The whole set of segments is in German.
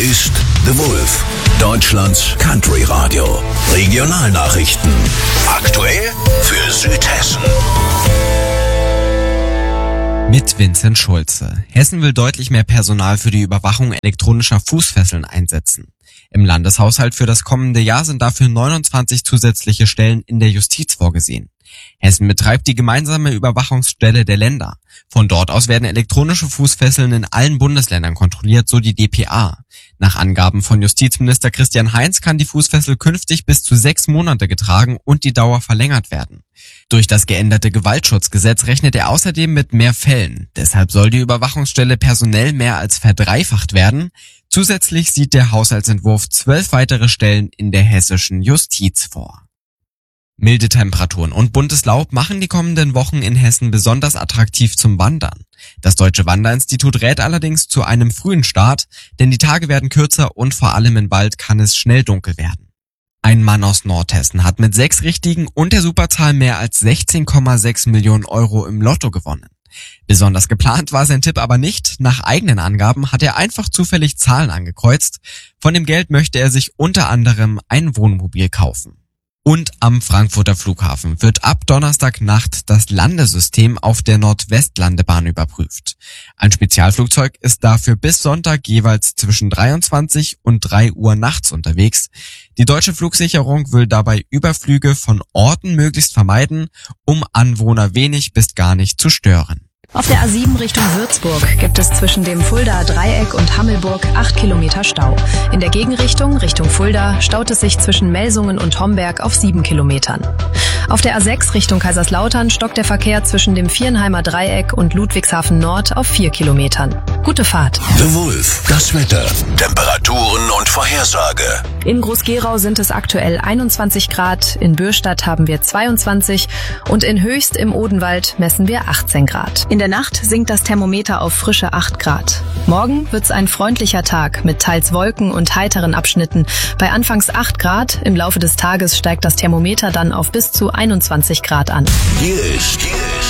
ist The Wolf, Deutschlands Country Radio. Regionalnachrichten. Aktuell für Südhessen. Mit Vincent Schulze. Hessen will deutlich mehr Personal für die Überwachung elektronischer Fußfesseln einsetzen. Im Landeshaushalt für das kommende Jahr sind dafür 29 zusätzliche Stellen in der Justiz vorgesehen. Hessen betreibt die gemeinsame Überwachungsstelle der Länder. Von dort aus werden elektronische Fußfesseln in allen Bundesländern kontrolliert, so die dpa. Nach Angaben von Justizminister Christian Heinz kann die Fußfessel künftig bis zu 6 Monate getragen und die Dauer verlängert werden. Durch das geänderte Gewaltschutzgesetz rechnet er außerdem mit mehr Fällen. Deshalb soll die Überwachungsstelle personell mehr als verdreifacht werden. Zusätzlich sieht der Haushaltsentwurf 12 weitere Stellen in der hessischen Justiz vor. Milde Temperaturen und buntes Laub machen die kommenden Wochen in Hessen besonders attraktiv zum Wandern. Das Deutsche Wanderinstitut rät allerdings zu einem frühen Start, denn die Tage werden kürzer und vor allem im Wald kann es schnell dunkel werden. Ein Mann aus Nordhessen hat mit 6 Richtigen und der Superzahl mehr als 16,6 Millionen Euro im Lotto gewonnen. Besonders geplant war sein Tipp aber nicht. Nach eigenen Angaben hat er einfach zufällig Zahlen angekreuzt. Von dem Geld möchte er sich unter anderem ein Wohnmobil kaufen. Und am Frankfurter Flughafen wird ab Donnerstagnacht das Landesystem auf der Nordwestlandebahn überprüft. Ein Spezialflugzeug ist dafür bis Sonntag jeweils zwischen 23 und 3 Uhr nachts unterwegs. Die deutsche Flugsicherung will dabei Überflüge von Orten möglichst vermeiden, um Anwohner wenig bis gar nicht zu stören. Auf der A7 Richtung Würzburg gibt es zwischen dem Fuldaer Dreieck und Hammelburg 8 Kilometer Stau. In der Gegenrichtung, Richtung Fulda, staut es sich zwischen Melsungen und Homberg auf 7 Kilometern. Auf der A6 Richtung Kaiserslautern stockt der Verkehr zwischen dem Viernheimer Dreieck und Ludwigshafen Nord auf 4 Kilometern. Gute Fahrt. The Wolf, das Wetter, Temperaturen und Vorhersage. In Groß-Gerau sind es aktuell 21 Grad, in Bürstadt haben wir 22 und in Höchst im Odenwald messen wir 18 Grad. In der Nacht sinkt das Thermometer auf frische 8 Grad. Morgen wird's ein freundlicher Tag mit teils Wolken und heiteren Abschnitten. Bei anfangs 8 Grad, im Laufe des Tages steigt das Thermometer dann auf bis zu 21 Grad an. Hier ist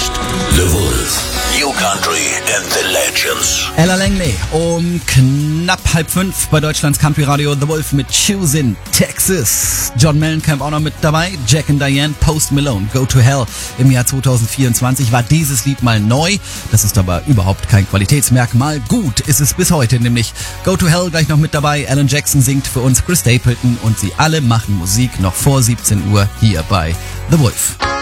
The Wolf, New Country and the Legends. Ella Langley um knapp 4:30 bei Deutschlands Country Radio The Wolf mit Shoes in Texas. John Mellencamp auch noch mit dabei. Jack and Diane, Post Malone, Go to Hell. Im Jahr 2024 war dieses Lied mal neu. Das ist aber überhaupt kein Qualitätsmerkmal. Gut ist es bis heute, nämlich Go to Hell gleich noch mit dabei. Alan Jackson singt für uns, Chris Stapleton und sie alle machen Musik noch vor 17 Uhr hier bei The Wolf.